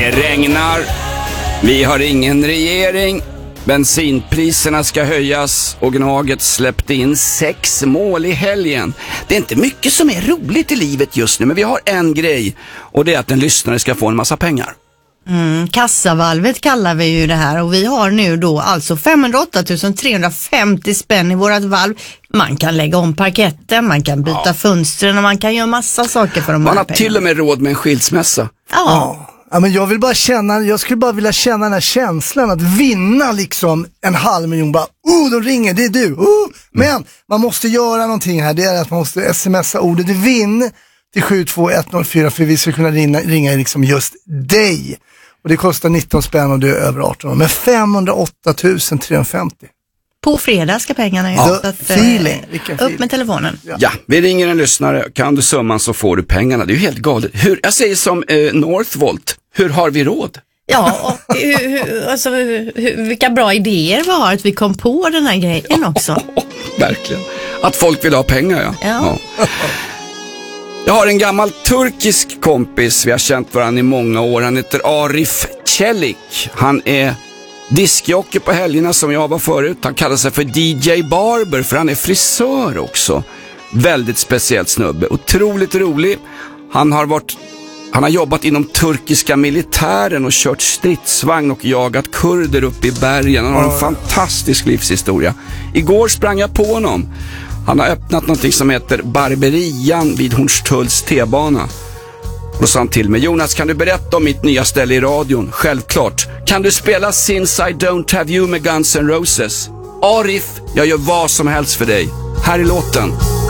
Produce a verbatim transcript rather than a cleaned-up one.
Det regnar. Vi har ingen regering. Bensinpriserna ska höjas och Gnaget släppte in sex mål i helgen. Det är inte mycket som är roligt i livet just nu, men vi har en grej, och det är att en lyssnare ska få en massa pengar. Mm, kassavalvet kallar vi ju det här, och vi har nu då alltså femhundraåtta tusen trehundrafemtio spänn i vårat valv. Man kan lägga om parketten, man kan byta ja. fönstren och man kan göra massa saker för de Man här har pengarna. till och med råd med en skilsmässa. Ja. ja. Ja, men jag vill bara känna, jag skulle bara vilja känna den här känslan att vinna liksom en halv miljon. Bara, oh, de ringer, det är du. Oh. Men mm. man måste göra någonting här. Det är att man måste smsa ordet vinn till sju två ett noll fyra för vi ska kunna ringa, ringa liksom just dig. Och det kostar nitton spänn och du är över arton år. Men femhundraåtta tusen trehundrafemtio. På fredag ska pengarna ju. Ja, att, feeling. Upp feeling. Med telefonen. Ja. ja, vi ringer en lyssnare. Kan du summan så får du pengarna. Det är ju helt galet. Hur, jag säger som eh, Northvolt. Hur har vi råd? Ja, och hur, hur, alltså, hur, vilka bra idéer vi har att vi kom på den här grejen också. Verkligen. Att folk vill ha pengar, ja. Ja. ja. Jag har en gammal turkisk kompis. Vi har känt varandra i många år. Han heter Arif Çelik. Han är diskjockey på helgerna som jag var förut. Han kallar sig för D J Barber för han är frisör också. Väldigt speciellt snubbe. Otroligt rolig. Han har varit Han har jobbat inom turkiska militären och kört stridsvagn och jagat kurder upp i bergen. Han har en fantastisk livshistoria. Igår sprang jag på honom. Han har öppnat något som heter Barberian vid Hornstulls T-bana. Och då sa han till mig: Jonas, kan du berätta om mitt nya ställe i radion? Självklart. Kan du spela Since I Don't Have You med Guns N' Roses? Arif, jag gör vad som helst för dig. Här är låten.